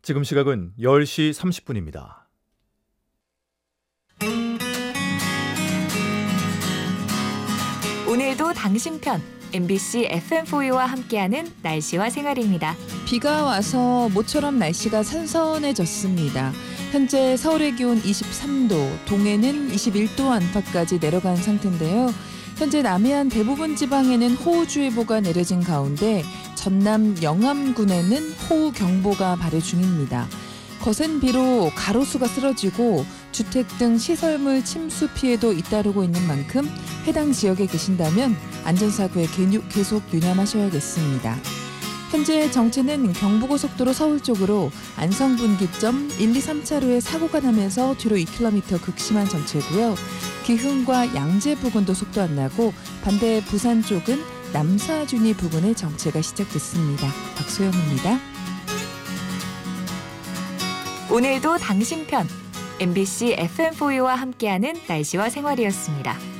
지금 시각은 10시 30분입니다. 오늘도 당신 편 MBC FM4U와 함께하는 날씨와 생활입니다. 비가 와서 모처럼 날씨가 선선해졌습니다. 현재 서울의 기온 23도, 동해는 21도 안팎까지 내려간 상태인데요. 현재 남해안 대부분 지방에는 호우주의보가 내려진 가운데 전남 영암군에는 호우경보가 발효 중입니다. 거센 비로 가로수가 쓰러지고 주택 등 시설물 침수 피해도 잇따르고 있는 만큼 해당 지역에 계신다면 안전사고에 계속 유념하셔야겠습니다. 현재 정체는 경부고속도로 서울 쪽으로 안성분기점 1, 2, 3차로에 사고가 나면서 뒤로 2km 극심한 정체고요. 기흥과 양재 부근도 속도 안 나고 반대 부산 쪽은 남사준이 부근에 정체가 시작됐습니다. 박소영입니다. 오늘도 당신 편 MBC FM4U와 함께하는 날씨와 생활이었습니다.